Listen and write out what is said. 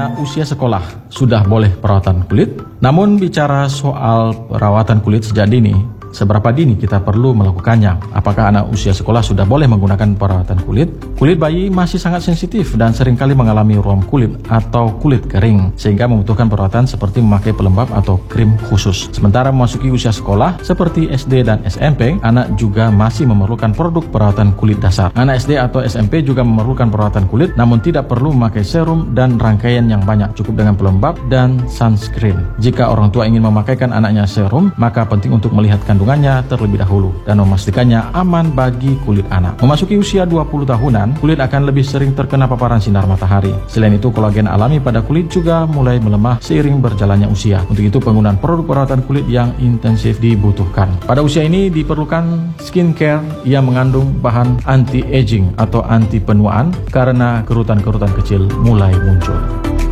anak usia sekolah sudah boleh perawatan kulit? Namun bicara soal perawatan kulit sejak dini, seberapa dini kita perlu melakukannya? Apakah anak usia sekolah sudah boleh menggunakan perawatan kulit? Kulit bayi masih sangat sensitif dan seringkali mengalami ruam kulit atau kulit kering, sehingga membutuhkan perawatan seperti memakai pelembab atau krim khusus. Sementara memasuki usia sekolah seperti SD dan SMP, anak juga masih memerlukan produk perawatan kulit dasar. Anak SD atau SMP juga memerlukan perawatan kulit, namun tidak perlu memakai serum dan rangkaian yang banyak, cukup dengan pelembab dan sunscreen. Jika orang tua ingin memakaikan anaknya serum, maka penting untuk melihat kandungannya terlebih dahulu dan memastikannya aman bagi kulit anak. Memasuki usia 20 tahunan, kulit akan lebih sering terkena paparan sinar matahari. Selain itu, kolagen alami pada kulit juga mulai melemah seiring berjalannya usia. Untuk itu, penggunaan produk perawatan kulit yang intensif dibutuhkan. Pada usia ini diperlukan skincare yang mengandung bahan anti-aging atau anti penuaan karena kerutan-kerutan kecil mulai muncul.